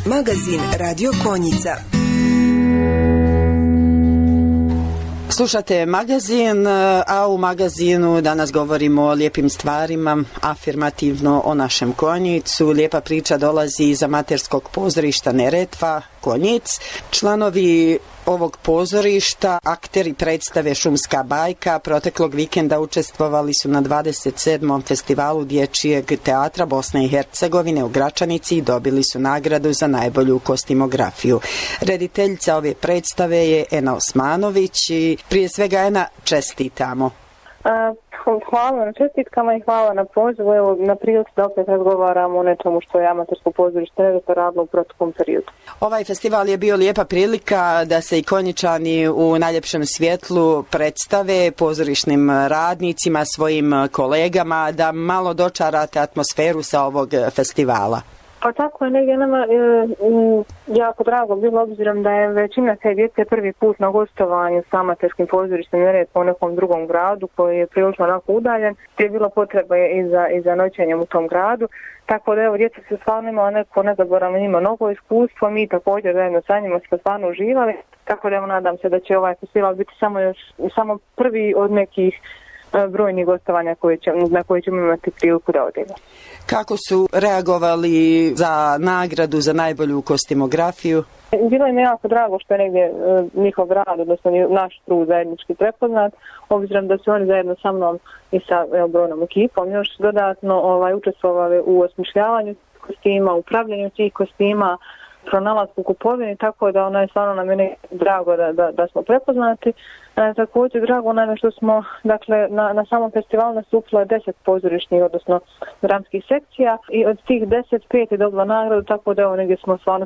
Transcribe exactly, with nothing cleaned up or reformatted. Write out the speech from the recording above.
Magazin Radio Konjica. Slušate magazin, a u magazinu danas govorimo o lijepim stvarima, afirmativno o našem Konjicu. Lijepa priča dolazi iz amaterskog pozorišta Neretva, Konjic. Članovi ovog pozorišta, akteri predstave Šumska bajka, proteklog vikenda učestvovali su na dvadeset sedmom festivalu dječjeg teatra Bosne i Hercegovine u Gračanici i dobili su nagradu za najbolju kostimografiju. Rediteljica ove predstave je Ena Osmanović i prije svega Ena, čestitamo. A, hvala na čestitkama i hvala na pozivu. Evo, na prilici da opet razgovaramo o nečemu što je amatersko pozorište Neretva radilo u proteklom periodu. Ovaj festival je bio lijepa prilika da se i Konjičani u najljepšem svjetlu predstave pozorišnim radnicima, svojim kolegama, da malo dočarate atmosferu sa ovog festivala. Pa tako je negdje nama e, m, jako drago bilo, obzirom da je većina te djece prvi put na gostovanju sa amaterskim pozorištem Neretva u nekom drugom gradu koji je prilično onako udaljen, gdje je bilo potreba i za, i za noćenjem u tom gradu. Tako da evo, djeca su stvarno imala neko nezaboravno njima mnogo iskustvo, mi također zajedno sa njima smo stvarno uživali. Tako da evo, nadam se da će ovaj festival biti samo, još, samo prvi od nekih brojnih gostovanja koje će, na koje ćemo imati priliku da odemo. Kako su reagovali za nagradu za najbolju kostimografiju? Bilo im je jako drago što je negdje e, njihov rad, odnosno naš trud zajednički prepoznat, obzirom da su oni zajedno sa mnom i sa evo, brojnom ekipom još dodatno ovaj, učestvovali u osmišljavanju kostima, upravljanju tih kostima, pronalasku kupovini, tako da ona je stvarno na mene drago da, da, da smo prepoznati. E, također drago nam je što smo, dakle, na, na samom festivalu nastupilo deset pozorišnih, odnosno dramskih sekcija i od tih deset, pet je dobilo nagradu, tako da evo negdje smo stvarno